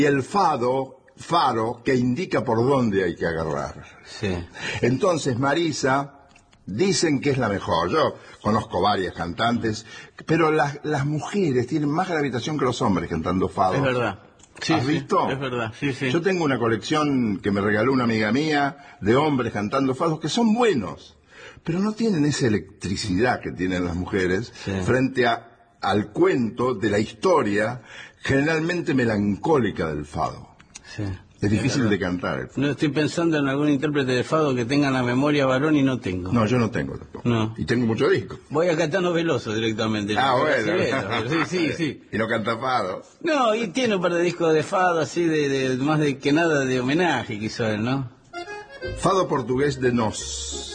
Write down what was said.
y el faro que indica por dónde hay que agarrar. Sí. Entonces Marisa dicen que es la mejor. Yo conozco varias cantantes, pero las mujeres tienen más gravitación que los hombres cantando fado. Es verdad. Sí, ¿Has visto? Es verdad, sí, sí. Yo tengo una colección que me regaló una amiga mía de hombres cantando fados que son buenos, pero no tienen esa electricidad que tienen las mujeres frente al cuento de la historia generalmente melancólica del fado. Sí. Es difícil de cantar. No estoy pensando en algún intérprete de fado que tenga la memoria varón y no tengo. No, yo no tengo tampoco. No. Y tengo muchos discos. Voy a Caetano Veloso directamente. Bueno. Sí. Y no canta fado. No, y tiene un par de discos de fado así, de más de que nada de homenaje quiso él, ¿no? Fado portugués de Nos.